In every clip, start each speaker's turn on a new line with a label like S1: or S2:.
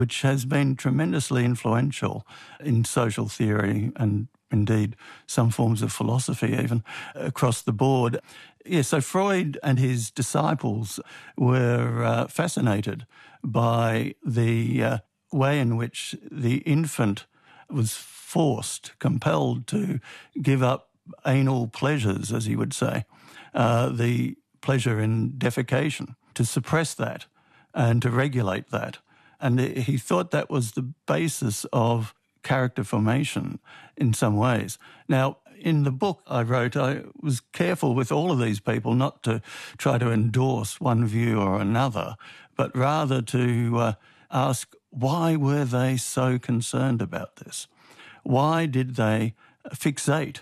S1: which has been tremendously influential in social theory and indeed some forms of philosophy even across the board. Yeah, so Freud and his disciples were fascinated by the way in which the infant was compelled to give up anal pleasures, as he would say, the pleasure in defecation, to suppress that and to regulate that. And he thought that was the basis of character formation in some ways. Now, in the book I wrote, I was careful with all of these people not to try to endorse one view or another, but rather to ask, why were they so concerned about this? Why did they fixate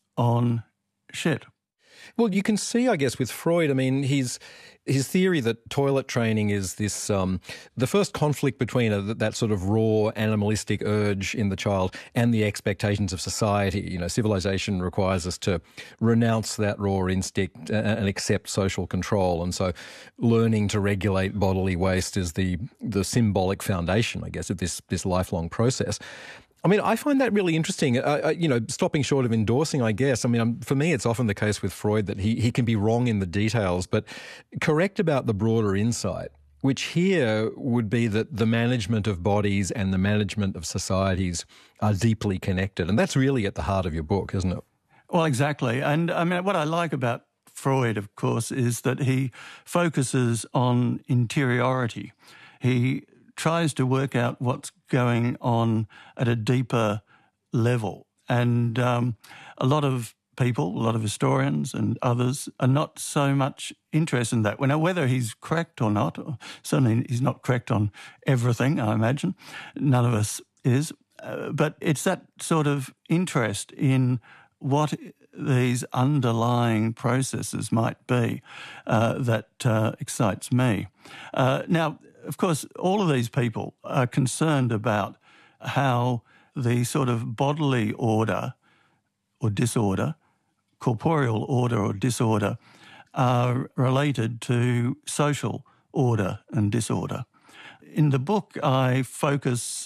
S1: on shit?
S2: Well, you can see, I guess, with Freud, I mean, his theory that toilet training is this, the first conflict between that sort of raw animalistic urge in the child and the expectations of society. You know, civilization requires us to renounce that raw instinct and accept social control. And so learning to regulate bodily waste is the symbolic foundation, I guess, of this lifelong process. I mean, I find that really interesting, stopping short of endorsing, I guess. I mean, for me, it's often the case with Freud that he can be wrong in the details, but correct about the broader insight, which here would be that the management of bodies and the management of societies are deeply connected. And that's really at the heart of your book, isn't it?
S1: Well, exactly. And I mean, what I like about Freud, of course, is that he focuses on interiority. He tries to work out what's going on at a deeper level. And a lot of people, a lot of historians and others are not so much interested in that. Now, whether he's correct or not, or certainly he's not correct on everything, I imagine. None of us is. But it's that sort of interest in what these underlying processes might be that excites me. Now, of course, all of these people are concerned about how the sort of bodily order or disorder, corporeal order or disorder, are related to social order and disorder. In the book, I focus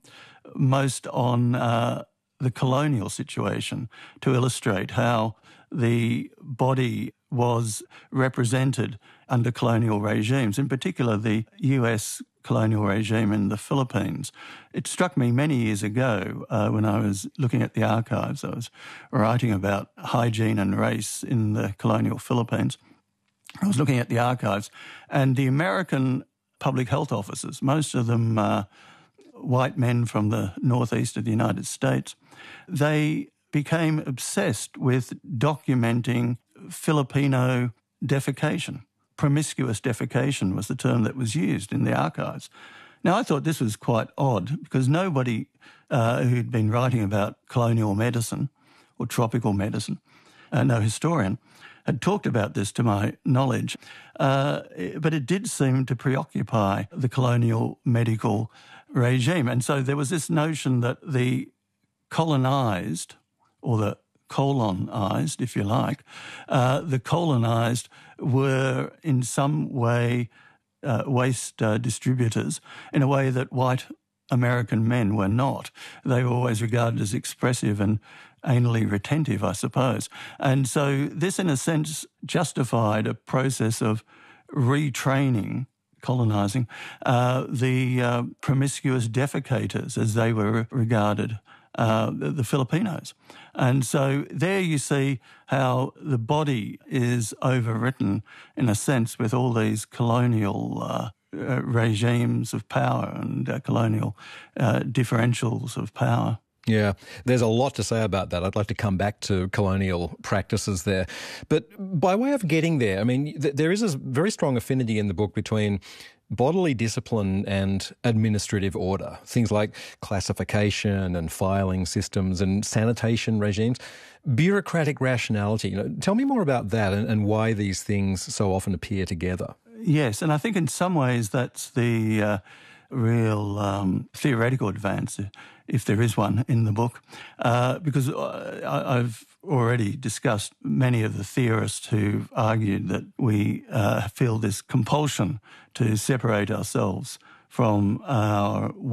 S1: most on the colonial situation to illustrate how the body was represented under colonial regimes, in particular the US colonial regime in the Philippines. It struck me many years ago when I was looking at the archives. I was writing about hygiene and race in the colonial Philippines. I was looking at the archives, and the American public health officers, most of them white men from the northeast of the United States, they became obsessed with documenting Filipino defecation. Promiscuous defecation was the term that was used in the archives. Now, I thought this was quite odd because nobody who'd been writing about colonial medicine or tropical medicine, no historian, had talked about this to my knowledge. But it did seem to preoccupy the colonial medical regime. And so there was this notion that the colonized, or the colonized, if you like, the colonized were in some way waste distributors in a way that white American men were not. They were always regarded as expressive and anally retentive, I suppose. And so this, in a sense, justified a process of retraining, colonizing, the promiscuous defecators, as they were regarded, the Filipinos. And so there you see how the body is overwritten, in a sense, with all these colonial regimes of power and colonial differentials of power.
S2: Yeah, there's a lot to say about that. I'd like to come back to colonial practices there. But by way of getting there, I mean, there is a very strong affinity in the book between bodily discipline and administrative order, things like classification and filing systems and sanitation regimes, bureaucratic rationality. You know, tell me more about that and why these things so often appear together.
S1: Yes, and I think in some ways that's the real theoretical advance, if there is one in the book, because I've already discussed many of the theorists who've argued that we feel this compulsion to separate ourselves from our